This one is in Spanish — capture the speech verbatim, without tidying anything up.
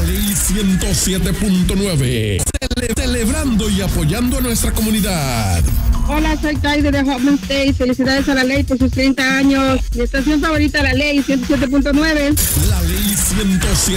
Ley ciento siete punto nueve. Cele- celebrando y apoyando a nuestra comunidad. Hola, soy Taide de Hoffman State. Felicidades a la ley por sus treinta años. Mi estación favorita, la ley ciento siete punto nueve. La Ley ciento siete.